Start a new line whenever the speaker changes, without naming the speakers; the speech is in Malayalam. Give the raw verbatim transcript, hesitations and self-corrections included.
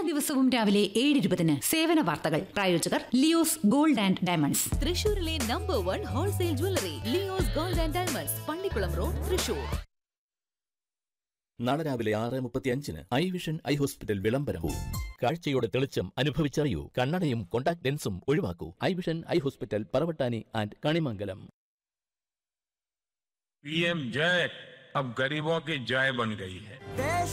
ദിവസവും രാവിലെ ഏഴ് ഇരുപതിന് സേവന വാർത്തകൾ. പ്രായോജകർ ലിയോസ് ഗോൾഡ് ആൻഡ് ഡയമണ്ട്സ്.
തൃശൂരിലെ number one wholesale jewellery Leo's gold and diamonds, Pallikkulam road, Thrissur.
നാളെ രാവിലെ ആറ് മുപ്പത്തി അഞ്ചിന് ഐ വിഷൻ ഐ ഹോസ്പിറ്റൽ വിളംബരവും. കാഴ്ചയുടെ തെളിച്ചം അനുഭവിച്ചറിയൂ. കണ്ണടയും contact ലെൻസും ഒഴിവാക്കൂ. I vision eye hospital, Paravattani and Kanimangalam.
PM जय अब गरीबों की जय बन गई है.